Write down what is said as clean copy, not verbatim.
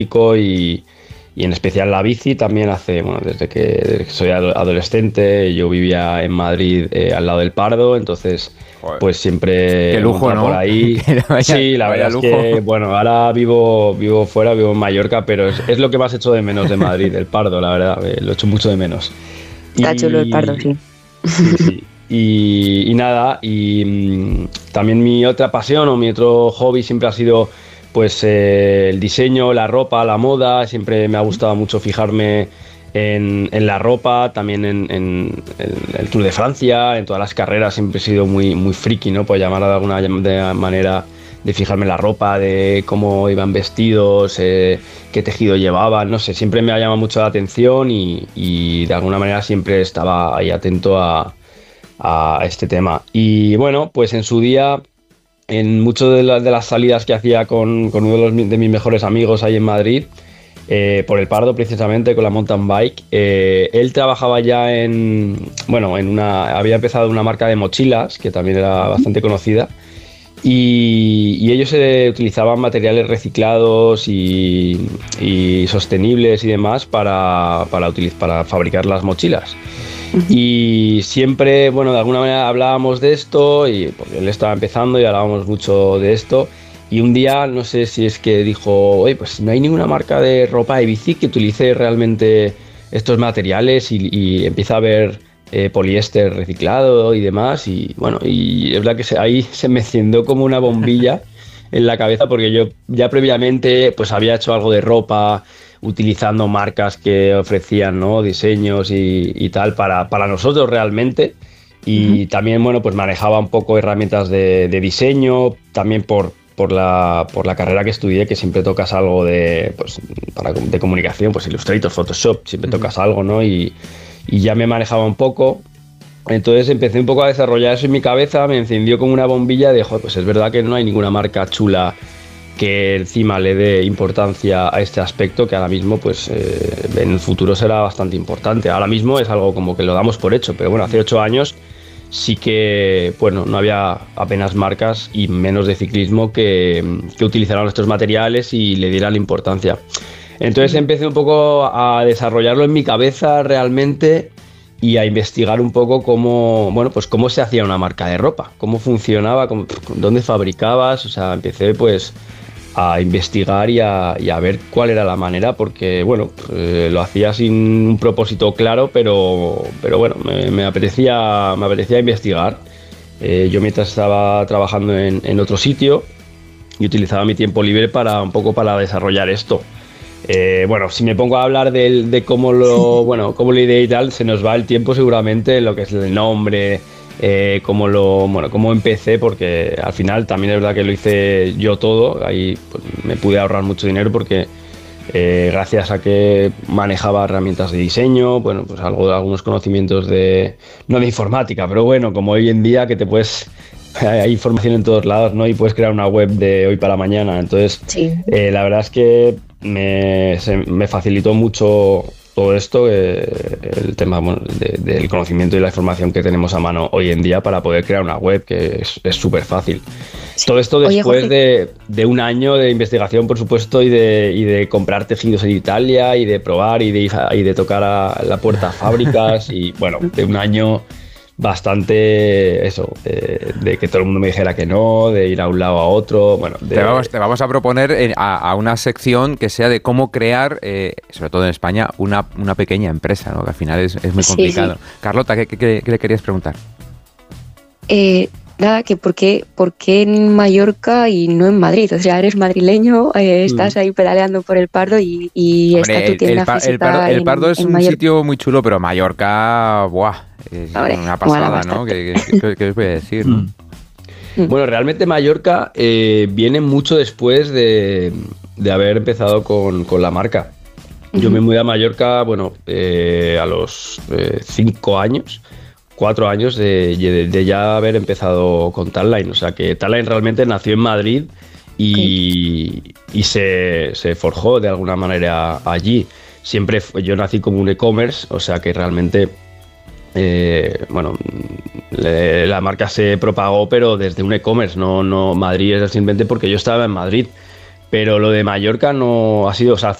y en especial la bici también desde que soy adolescente. Yo vivía en Madrid, al lado del Pardo, entonces Joder. pues siempre Qué lujo, ¿no? por ahí. Sí, la verdad es lujo. que, bueno, ahora vivo fuera, vivo en Mallorca, pero es lo que más echo de menos de Madrid, el Pardo, la verdad, lo echo mucho de menos. Está chulo el Pardo, sí. Sí. Y nada, también mi otra pasión o mi otro hobby siempre ha sido pues el diseño, la ropa, la moda. Siempre me ha gustado mucho fijarme en la ropa, también en el Tour de Francia, en todas las carreras. Siempre he sido muy, muy friki, ¿no? Por llamar de alguna manera, de fijarme en la ropa, de cómo iban vestidos, qué tejido llevaban, no sé, siempre me ha llamado mucho la atención y de alguna manera siempre estaba ahí atento a este tema. Y bueno, pues en su día, en muchas de las salidas que hacía con uno de mis mejores amigos ahí en Madrid, por el Pardo precisamente, con la mountain bike, él trabajaba ya había empezado una marca de mochilas que también era bastante conocida. Y ellos utilizaban materiales reciclados y sostenibles y demás para fabricar las mochilas. Y siempre, bueno, de alguna manera hablábamos de esto, y porque él estaba empezando y hablábamos mucho de esto. Y un día, no sé si es que dijo, oye, pues no hay ninguna marca de ropa de bici que utilice realmente estos materiales, y empieza a haber poliéster reciclado y demás. Y bueno, y es verdad que ahí se me encendió como una bombilla en la cabeza, porque yo ya previamente pues había hecho algo de ropa utilizando marcas que ofrecían, ¿no?, diseños y tal para nosotros realmente. Y también, bueno, pues manejaba un poco herramientas de diseño, también por la carrera que estudié, que siempre tocas algo de comunicación, pues Illustrator, Photoshop, siempre tocas algo, ¿no? Y ya me manejaba un poco. Entonces empecé un poco a desarrollar eso en mi cabeza, me encendió como una bombilla de, joder, pues es verdad que no hay ninguna marca chula que encima le dé importancia a este aspecto, que ahora mismo pues en el futuro será bastante importante. Ahora mismo es algo como que lo damos por hecho, pero bueno, hace 8 años sí que, bueno, no había apenas marcas, y menos de ciclismo, que utilizaran estos materiales y le dieran importancia. Entonces empecé un poco a desarrollarlo en mi cabeza realmente, y a investigar un poco cómo se hacía una marca de ropa, cómo funcionaba, dónde fabricabas. O sea, empecé pues a investigar y a ver cuál era la manera, porque bueno, lo hacía sin un propósito claro, pero bueno, me apetecía investigar. Yo, mientras estaba trabajando en otro sitio, y utilizaba mi tiempo libre para desarrollar esto. Bueno, si me pongo a hablar de cómo lo ideé y tal, se nos va el tiempo seguramente en lo que es el nombre, cómo empecé, porque al final también es verdad que lo hice yo todo. Ahí pues, me pude ahorrar mucho dinero, porque gracias a que manejaba herramientas de diseño, bueno, pues algunos conocimientos no de informática, pero bueno, como hoy en día que hay información en todos lados, ¿no? Y puedes crear una web de hoy para mañana. Entonces, sí. La verdad es que me facilitó mucho todo esto, el tema del conocimiento y la información que tenemos a mano hoy en día para poder crear una web, que es súper fácil. Sí. Todo esto después de un año de investigación, por supuesto, y de comprar tejidos en Italia, y de probar y de tocar a la puerta a fábricas, y bueno, de un año bastante de que todo el mundo me dijera que no, de ir a un lado a otro. Bueno, te vamos a proponer a una sección que sea de cómo crear, sobre todo en España, una pequeña empresa, ¿no? Que al final es muy complicado. Sí. Carlota, ¿qué le querías preguntar? Nada, que por qué en Mallorca y no en Madrid. O sea, eres madrileño, estás ahí pedaleando por el Pardo y hombre, está tu tienda física. El Pardo es un sitio muy chulo, pero Mallorca, ¡buah! Es una pasada, ¿no? ¿Qué os voy a decir? ¿No? Bueno, realmente Mallorca viene mucho después de haber empezado con la marca. Yo me mudé a Mallorca, bueno, a los 5 años, 4 años de ya haber empezado con Tagline. O sea que Tagline realmente nació en Madrid y se forjó de alguna manera allí. Siempre yo nací como un e-commerce, o sea que realmente la marca se propagó, pero desde un e-commerce. No Madrid es simplemente porque yo estaba en Madrid. Pero lo de Mallorca no ha sido, o sea,